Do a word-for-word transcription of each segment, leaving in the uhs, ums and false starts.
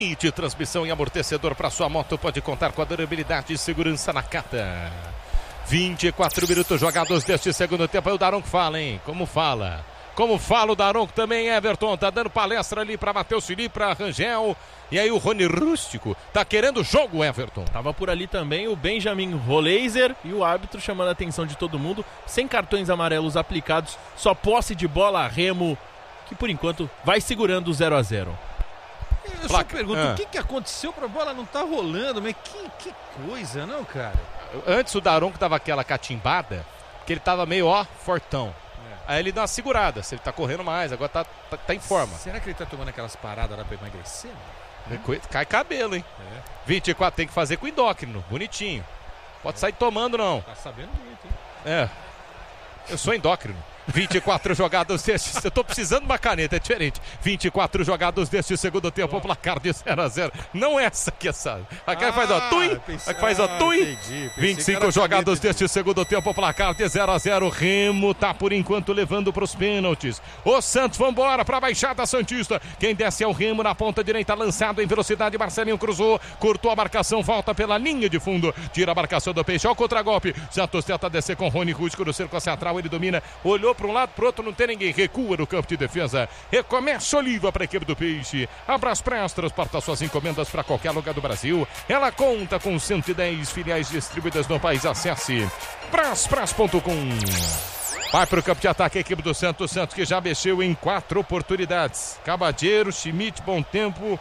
De transmissão e amortecedor para sua moto pode contar com a durabilidade e segurança Nakata. vinte e quatro minutos jogados deste segundo tempo. É o Daronco fala, hein? Como fala? Como fala o Daronco também, Everton. Tá dando palestra ali para Matheus Felipe, para Rangel. E aí o Rony Rústico tá querendo jogo, Everton. Tava por ali também o Benjamin Roleiser e o árbitro chamando a atenção de todo mundo. Sem cartões amarelos aplicados, só posse de bola a Remo, que por enquanto vai segurando o zero a zero. Eu só pergunto, ah. o que, que aconteceu pra bola não tá rolando? Mas que, que coisa, não, cara? Antes o Daronco dava aquela catimbada, que ele tava meio, ó, fortão. É. Aí ele dá uma segurada, se ele tá correndo mais, agora tá, tá, tá em forma. Será que ele tá tomando aquelas paradas lá pra emagrecer? Hum? Cai cabelo, hein? É. vinte e quatro tem que fazer com endócrino, bonitinho. Pode é. sair tomando, não. Tá sabendo muito, hein? É. Eu sou endócrino. vinte e quatro jogados deste. Eu tô precisando de uma caneta, é diferente. vinte e quatro jogados deste segundo tempo, o placar de zero a zero. Não é essa aqui, essa. Aqui ah, faz ó, tui. Aqui faz ó, tui. vinte e cinco jogados deste segundo tempo, o placar de zero a zero. Remo tá por enquanto levando pros pênaltis. O Santos, vambora pra Baixada Santista. Quem desce é o Remo na ponta direita, lançado em velocidade. Marcelinho cruzou, cortou a marcação, volta pela linha de fundo. Tira a marcação do Peixe, ó o contragolpe. Santos tenta descer com Rony Rústico no cerco central, ele domina, olhou para um lado, para o outro, não tem ninguém, recua no campo de defesa, recomeça Oliva para a equipe do Peixe, Abraspress transporta suas encomendas para qualquer lugar do Brasil, ela conta com cento e dez filiais distribuídas no país, acesse braspress ponto com. Vai para o campo de ataque a equipe do Santos, Santos que já mexeu em quatro oportunidades, Cabadeiro, Schmidt, Bom Tempo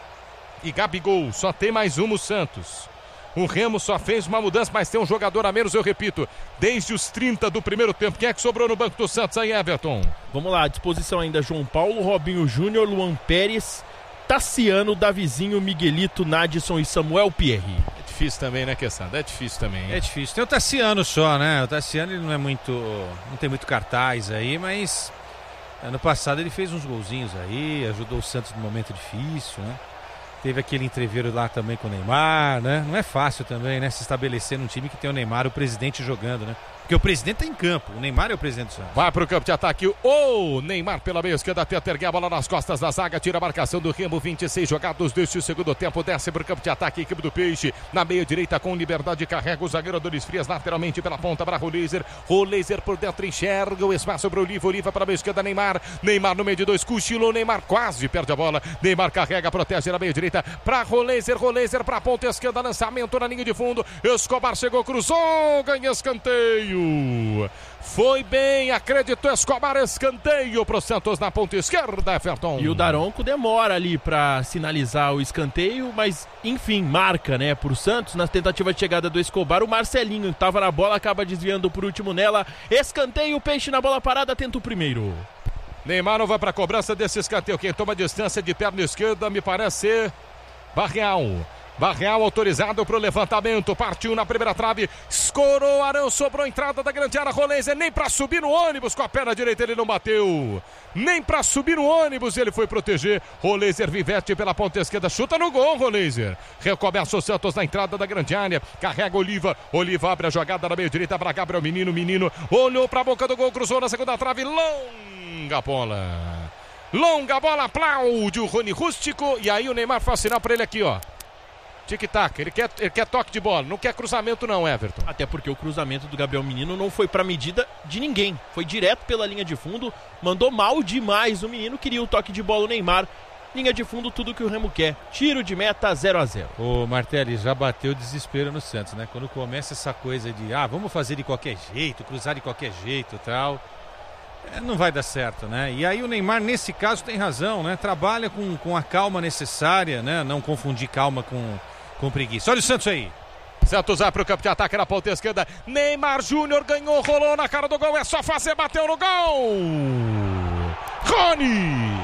e Gabigol, só tem mais uma o Santos. O Remo só fez uma mudança, mas tem um jogador a menos, eu repito, desde os trinta do primeiro tempo. Quem é que sobrou no banco do Santos aí, Everton? Vamos lá, à disposição ainda João Paulo, Robinho Júnior, Luan Pérez, Tassiano, Davizinho, Miguelito, Nadson e Samuel Pierre. É difícil também, né, Queçada? É difícil também, hein? É difícil. Tem o Tassiano só, né? O Tassiano ele não é muito, não tem muito cartaz aí, mas ano passado ele fez uns golzinhos aí, ajudou o Santos num momento difícil, né? Teve aquele entreveiro lá também com o Neymar, né? Não é fácil também, né? Se estabelecer num time que tem o Neymar e o presidente jogando, né? Porque o presidente tá em campo, o Neymar é o presidente do Santos. Vai pro campo de ataque o Neymar pela meia esquerda, tenta erguer a bola nas costas da zaga, tira a marcação do Remo, vinte e seis jogados deste segundo tempo, desce pro campo de ataque a equipe do Peixe, na meia direita com liberdade, carrega o zagueiro Adonis Frias lateralmente pela ponta para Roleiser, Roleiser por dentro enxerga o espaço para o Oliva, Oliva para a meia esquerda, Neymar, Neymar no meio de dois, cochilou, Neymar quase perde a bola, Neymar carrega, protege na meia direita, para Roleiser, Roleiser para a ponta esquerda, lançamento na linha de fundo, Escobar chegou, cruzou, ganha escanteio. Foi bem, acreditou Escobar, escanteio pro Santos na ponta esquerda, Everton. E o Daronco demora ali para sinalizar o escanteio, mas enfim, marca, né, pro Santos na tentativa de chegada do Escobar. O Marcelinho tava na bola, acaba desviando por último nela. Escanteio, Peixe na bola parada, tenta o primeiro. Neymar não vai pra cobrança desse escanteio. Quem toma distância de perna esquerda me parece ser Barreal. Barreal autorizado para o levantamento, partiu na primeira trave, escorou, Arão, sobrou a entrada da grande área, Roleiser, nem para subir no ônibus com a perna direita ele não bateu, nem para subir no ônibus ele foi proteger, Roleiser Vivete pela ponta esquerda, chuta no gol, Roleiser, recomeça o Santos na entrada da grande área, carrega Oliva, Oliva abre a jogada na meio direita para Gabriel, menino, menino, olhou para a boca do gol, cruzou na segunda trave, longa bola, longa bola, aplaude o Rony Rústico, e aí o Neymar faz sinal para ele aqui, ó. Tic-tac, ele quer, ele quer toque de bola, não quer cruzamento não, Everton. Até porque o cruzamento do Gabriel Menino não foi pra medida de ninguém. Foi direto pela linha de fundo, mandou mal demais. O menino queria o toque de bola, o Neymar. Linha de fundo, tudo que o Remo quer. Tiro de meta, zero a zero. Ô Martelli, já bateu desespero no Santos, né? Quando começa essa coisa de, ah, vamos fazer de qualquer jeito, cruzar de qualquer jeito e tal... É, não vai dar certo, né? E aí o Neymar, nesse caso, tem razão, né? Trabalha com, com a calma necessária, né? Não confundir calma com, com preguiça. Olha o Santos aí. Santos vai pro campo de ataque na ponta esquerda. Neymar Júnior ganhou, rolou na cara do gol. É só fazer, bateu no gol. Rony!